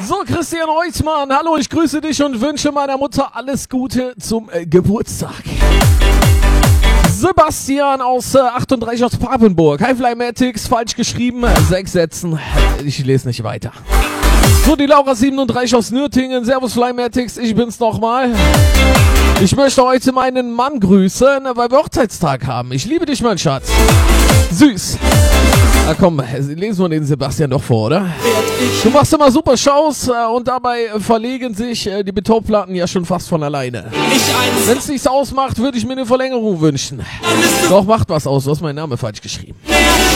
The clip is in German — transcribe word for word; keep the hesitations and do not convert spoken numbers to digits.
So, Christian Reutzmann, hallo, ich grüße dich und wünsche meiner Mutter alles Gute zum äh, Geburtstag. Sebastian aus äh, achtunddreißig aus Papenburg. Hi Flymatics, falsch geschrieben, sechs Sätzen. Ich lese nicht weiter. So, die Laura siebenunddreißig aus Nürtingen. Servus Flymatics, ich bin's nochmal. Ich möchte heute meinen Mann grüßen, weil wir Hochzeitstag haben. Ich liebe dich, mein Schatz. Süß. Na komm, lesen wir den Sebastian doch vor, oder? Du machst immer super Shows äh, und dabei verlegen sich äh, die Betonplatten ja schon fast von alleine. Wenn es nichts ausmacht, würde ich mir eine Verlängerung wünschen. Doch, macht was aus, du hast meinen Namen falsch geschrieben.